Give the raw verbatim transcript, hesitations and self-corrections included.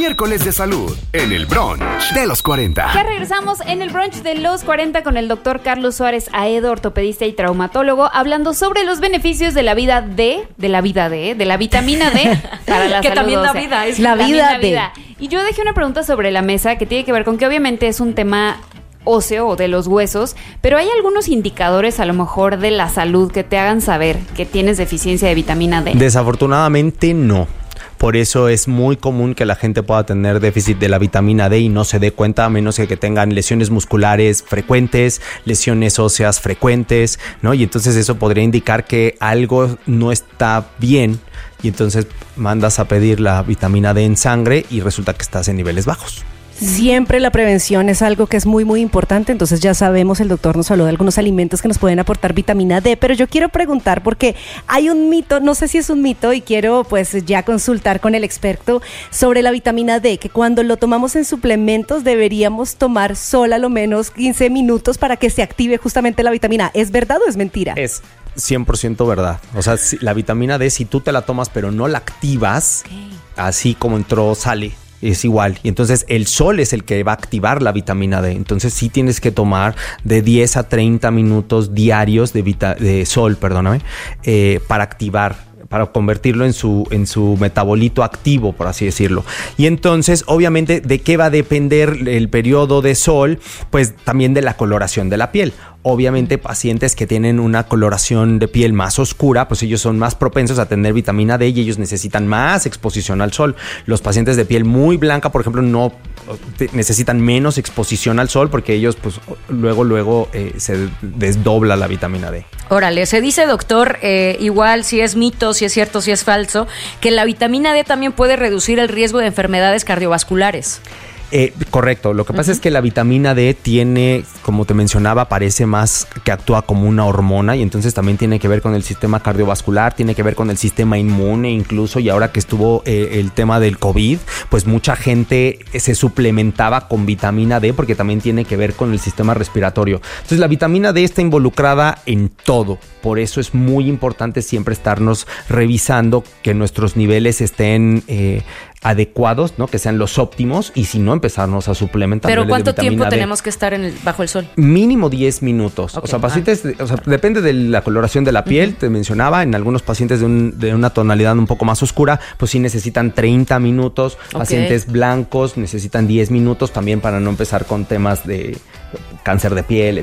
miércoles de salud en el brunch de los cuarenta. Ya regresamos en el brunch de los cuarenta con el doctor Carlos Suárez Aedo, ortopedista y traumatólogo, hablando sobre los beneficios de la vida D, de la vida D, de la vitamina D para la que salud también da ósea. vida. Es la vida la D. vida. Y yo dejé una pregunta sobre la mesa que tiene que ver con que obviamente es un tema óseo o de los huesos, pero hay algunos indicadores a lo mejor de la salud que te hagan saber que tienes deficiencia de vitamina D. Desafortunadamente no. Por eso es muy común que la gente pueda tener déficit de la vitamina D y no se dé cuenta, a menos que, que tengan lesiones musculares frecuentes, lesiones óseas frecuentes, ¿no? Y entonces eso podría indicar que algo no está bien y entonces mandas a pedir la vitamina D en sangre y resulta que estás en niveles bajos. Siempre la prevención es algo que es muy muy importante, entonces ya sabemos, el doctor nos habló de algunos alimentos que nos pueden aportar vitamina D, pero yo quiero preguntar porque hay un mito, no sé si es un mito y quiero pues ya consultar con el experto sobre la vitamina D, que cuando lo tomamos en suplementos deberíamos tomar solo a lo menos quince minutos para que se active justamente la vitamina. ¿Es verdad o es mentira? Es cien por ciento verdad. O sea, si, la vitamina D, si tú te la tomas pero no la activas, okay, así como entró, sale. Es igual, y entonces el sol es el que va a activar la vitamina D. Entonces sí tienes que tomar de diez a treinta minutos diarios de, vita- de sol, perdóname, eh, para activar, para convertirlo en su, en su metabolito activo, por así decirlo. Y entonces, obviamente, ¿de qué va a depender el periodo de sol? Pues también de la coloración de la piel. Obviamente, pacientes que tienen una coloración de piel más oscura, pues ellos son más propensos a tener vitamina D y ellos necesitan más exposición al sol. Los pacientes de piel muy blanca, por ejemplo, no necesitan menos exposición al sol porque ellos, pues, luego, luego eh, se desdobla la vitamina D. Órale, se dice, doctor, eh, igual si es mito, si es cierto, si es falso, que la vitamina D también puede reducir el riesgo de enfermedades cardiovasculares. Eh, correcto, lo que pasa uh-huh. es que la vitamina D tiene, como te mencionaba, parece más que actúa como una hormona y entonces también tiene que ver con el sistema cardiovascular, tiene que ver con el sistema inmune incluso, y ahora que estuvo eh, el tema del COVID, pues mucha gente se suplementaba con vitamina D porque también tiene que ver con el sistema respiratorio. Entonces la vitamina D está involucrada en todo, por eso es muy importante siempre estarnos revisando que nuestros niveles estén eh, adecuados, ¿no? Que sean los óptimos, y si no, empezarnos a suplementar. ¿Pero cuánto tiempo D. tenemos que estar en el, bajo el sol? Mínimo diez minutos. Okay. O sea, pacientes, ah. o sea, depende de la coloración de la piel, uh-huh. te mencionaba, en algunos pacientes de, un, de una tonalidad un poco más oscura, pues sí necesitan treinta minutos. Okay. Pacientes blancos necesitan diez minutos también para no empezar con temas de cáncer de piel,